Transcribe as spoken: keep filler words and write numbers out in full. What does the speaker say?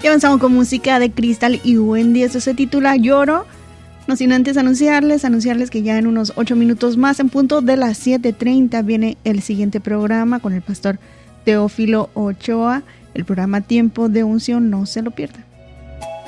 Y avanzamos con música de Cristal y Wendy. Esto se titula Lloro. No sin antes anunciarles, anunciarles que ya en unos ocho minutos más, en punto de las siete treinta, viene el siguiente programa con el pastor Teófilo Ochoa. El programa Tiempo de Unción, no se lo pierdan.